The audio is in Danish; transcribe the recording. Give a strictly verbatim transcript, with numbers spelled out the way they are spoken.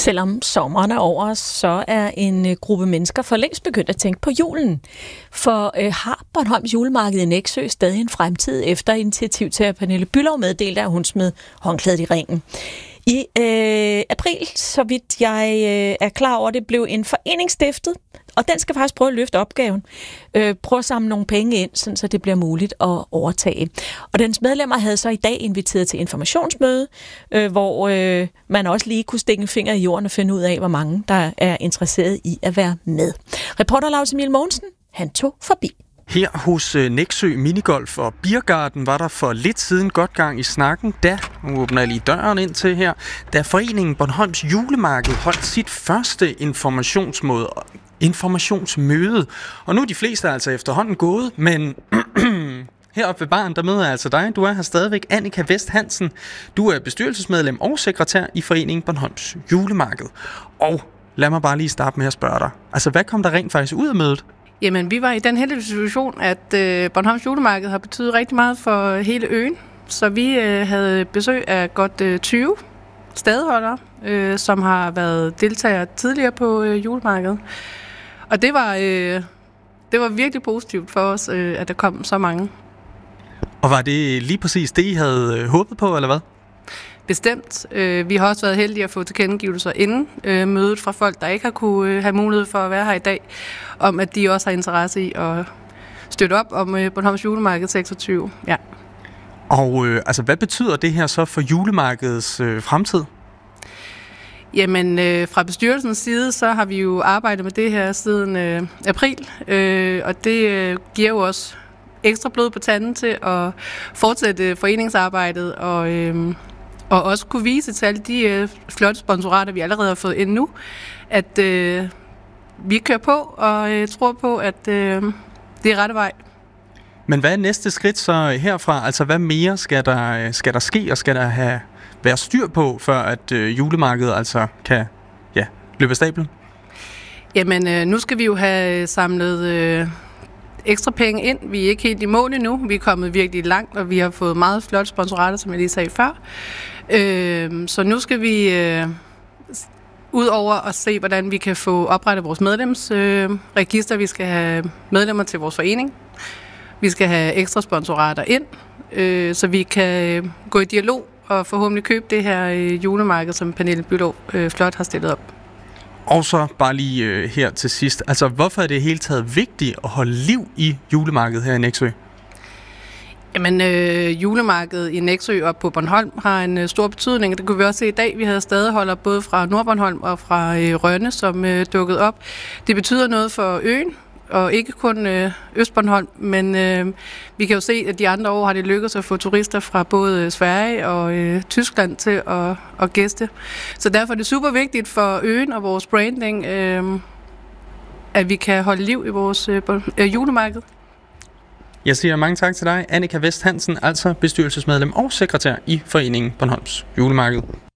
Selvom sommeren er over os, så er en øh, gruppe mennesker for længst begyndt at tænke på julen. For øh, har Bornholms julemarked i Nexø stadig en fremtid efter initiativ til at Pernille Bülow meddelte, at hun smed håndklædet i ringen? I øh, april, så vidt jeg øh, er klar over det, blev en forening stiftet, og den skal faktisk prøve at løfte opgaven. Øh, prøve at samle nogle penge ind, sådan, så det bliver muligt at overtage. Og dens medlemmer havde så i dag inviteret til informationsmøde, øh, hvor øh, man også lige kunne stikke en finger i jorden og finde ud af, hvor mange der er interesseret i at være med. Reporter Lars Emil Mogensen, han tog forbi. Her hos Nexø Minigolf og Biergarten var der for lidt siden godt gang i snakken, da, nu åbner jeg lige døren ind til her, da foreningen Bornholms Julemarked holdt sit første informationsmøde, informationsmøde. Og nu er de fleste altså efterhånden gået, men heroppe ved baren, der møder jeg altså dig. Du er her stadigvæk, Annika Vest Hansen. Du er bestyrelsesmedlem og sekretær i foreningen Bornholms Julemarked. Og lad mig bare lige starte med at spørge dig. Altså, hvad kom der rent faktisk ud af mødet? Jamen, vi var i den heldige situation, at øh, Bornholms Julemarked har betydet rigtig meget for hele øen. Så vi øh, havde besøg af godt øh, tyve stedholdere, øh, som har været deltagere tidligere på øh, julemarkedet. Og det var, øh, det var virkelig positivt for os, øh, at der kom så mange. Og var det lige præcis det, I havde øh, håbet på, eller hvad? Bestemt. Øh, vi har også været heldige at få tilkendegivelser inden øh, mødet fra folk, der ikke har kunne øh, have mulighed for at være her i dag, om at de også har interesse i at støtte op om øh, Bornholms Julemarked seksogtyve. Ja. Og øh, altså, hvad betyder det her så for julemarkedets øh, fremtid? Jamen, øh, fra bestyrelsens side, så har vi jo arbejdet med det her siden øh, april, øh, og det øh, giver jo os ekstra blod på tanden til at fortsætte foreningsarbejdet og øh, Og også kunne vise til alle de øh, flotte sponsorater, vi allerede har fået ind nu, at øh, vi kører på og øh, tror på, at øh, det er rette vej. Men hvad er næste skridt så herfra? Altså, hvad mere skal der, skal der ske, og skal der have, være styr på, før at øh, julemarkedet altså kan ja, løbe af stablen? Jamen, øh, nu skal vi jo have samlet øh, ekstra penge ind. Vi er ikke helt i mål endnu. Vi er kommet virkelig langt, og vi har fået meget flotte sponsorater, som jeg lige sagde før. Øh, så nu skal vi øh, ud over at se, hvordan vi kan få oprettet vores medlemsregister. Øh, vi skal have medlemmer til vores forening. Vi skal have ekstra sponsorater ind, øh, så vi kan gå i dialog og forhåbentlig købe det her øh, julemarked, som Pernille Bülow øh, flot har stillet op. Og så bare lige øh, her til sidst. Altså, hvorfor er det hele taget vigtigt at holde liv i julemarkedet her i Nexø? Jamen, øh, julemarkedet i Nexø og på Bornholm har en øh, stor betydning. Det kunne vi også se i dag. Vi havde stedholdere både fra Nordbornholm og fra øh, Rønne, som øh, dukkede op. Det betyder noget for øen, og ikke kun øh, Østbornholm, men øh, vi kan jo se, at de andre år har det lykkedes at få turister fra både Sverige og øh, Tyskland til at, at gæste. Så derfor er det super vigtigt for øen og vores branding, øh, at vi kan holde liv i vores øh, øh, julemarked. Jeg siger mange tak til dig, Annika Vest Hansen, altså bestyrelsesmedlem og sekretær i foreningen Bornholms Julemarked.